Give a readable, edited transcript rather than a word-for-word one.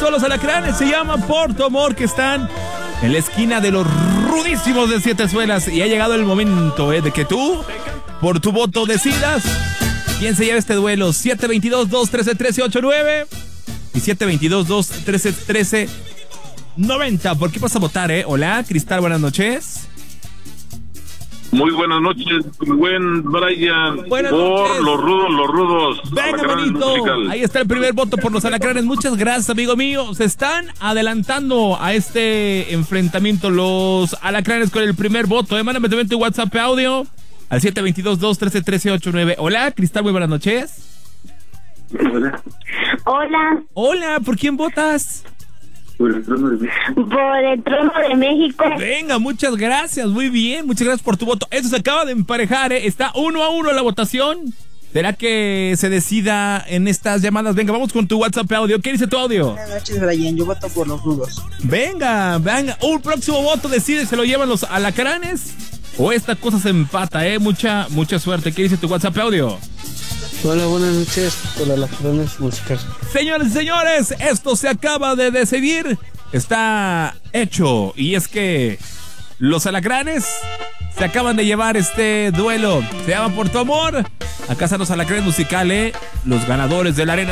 son los Alacranes, se llama Por tu amor, que están en la esquina de los rudísimos de Siete Suelas. Y ha llegado el momento de que tú, por tu voto, decidas quién se lleva este duelo. 722-213-1389 y 722-213-1390. ¿Por qué vas a votar, Hola, Cristal, buenas noches. Muy buenas noches, buen Brian. Buenas por noches. los rudos. Venga, manito. Ahí está el primer voto por los Alacranes. Muchas gracias, amigo mío. Se están adelantando a este enfrentamiento los Alacranes con el primer voto. Mándame tu WhatsApp audio al 722-213-1389. Hola, Cristal, muy buenas noches. Hola, ¿por quién votas? por el Trono de México. Venga, muchas gracias, muy bien, muchas gracias por tu voto. Eso se acaba de emparejar, está 1-1 la votación. ¿Será que se decida en estas llamadas? Venga, vamos con tu WhatsApp audio. ¿Qué dice tu audio? Buenas noches, Brian, yo voto por los rudos. Venga, un próximo voto decide, ¿se lo llevan los Alacranes? O esta cosa se empata, mucha suerte. ¿Qué dice tu WhatsApp audio? Hola, buenas noches, por las Alacranes musical. Señores y señores, esto se acaba de decidir. Está hecho. Y es que los Alacranes se acaban de llevar este duelo. Se llama Por tu amor. Acá están los Alacranes musical, los ganadores de la arena.